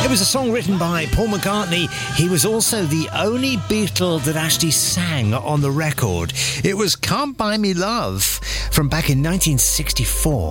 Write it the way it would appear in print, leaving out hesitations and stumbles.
It was a song written by Paul McCartney. He was also the only Beatle that actually sang on the record. It was Can't Buy Me Love from back in 1964.